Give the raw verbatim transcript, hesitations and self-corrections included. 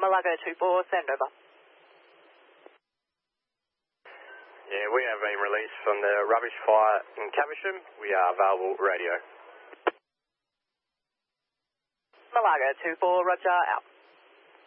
Malago two four, send over. Yeah, we have been released from the rubbish fire in Caversham. We are available radio. Malago two four, roger, out.